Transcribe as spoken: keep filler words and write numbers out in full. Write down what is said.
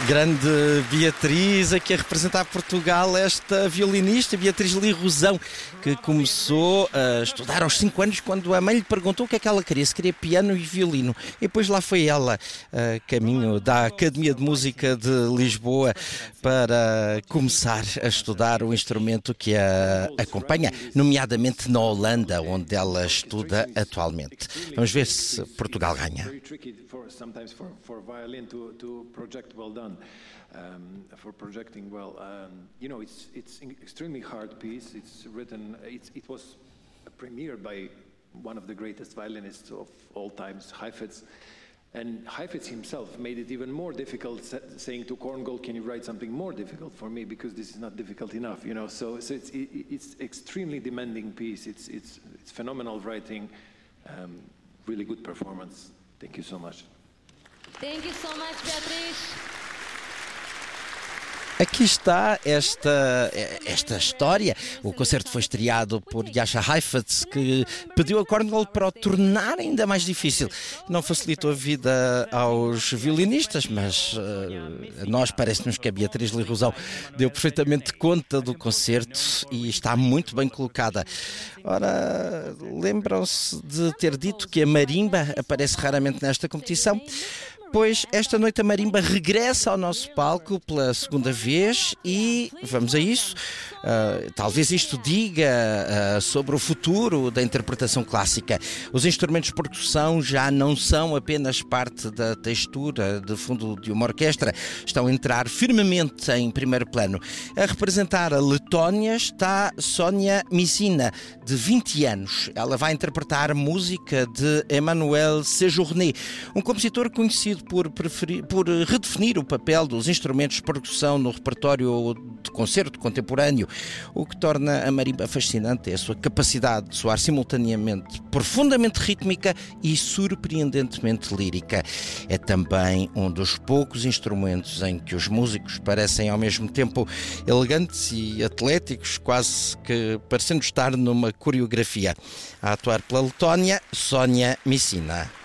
Grande Beatriz, aqui a representar Portugal, esta violinista, Beatriz Lirrosão, que começou a estudar aos cinco anos quando a mãe lhe perguntou o que é que ela queria, se queria piano e violino. E depois lá foi ela, a caminho da Academia de Música de Lisboa, para começar a estudar o instrumento que a acompanha, nomeadamente na Holanda, onde ela estuda atualmente. Vamos ver se Portugal ganha. Um, for projecting well, um, you know, it's it's an extremely hard piece. It's written. It's, it was premiered by one of the greatest violinists of all times, Heifetz, and Heifetz himself made it even more difficult, saying to Korngold, "Can you write something more difficult for me? Because this is not difficult enough." You know, so so it's it, it's extremely demanding piece. It's it's it's phenomenal writing, um, really good performance. Thank you so much. Thank you so much, Beatriz. Aqui está esta, esta história. O concerto foi estreado por Jascha Heifetz, que pediu a Korngold para o tornar ainda mais difícil. Não facilitou a vida aos violinistas, mas uh, a nós parece-nos que a Beatriz Lirrosão deu perfeitamente conta do concerto e está muito bem colocada. Ora, lembram-se de ter dito que a marimba aparece raramente nesta competição? Pois esta noite a marimba regressa ao nosso palco pela segunda vez e vamos a isso. Uh, talvez isto diga uh, sobre o futuro da interpretação clássica. Os instrumentos de percussão já não são apenas parte da textura de fundo de uma orquestra, estão a entrar firmemente em primeiro plano. A representar a Letónia está Sonia Missina, de vinte anos. Ela vai interpretar música de Emmanuel Séjourné, um compositor conhecido por, preferir, por redefinir o papel dos instrumentos de percussão no repertório de concerto contemporâneo. O que torna a marimba fascinante é a sua capacidade de soar simultaneamente profundamente rítmica e surpreendentemente lírica. É também um dos poucos instrumentos em que os músicos parecem ao mesmo tempo elegantes e atléticos, quase que parecendo estar numa coreografia. A atuar pela Letónia, Sonia Missina.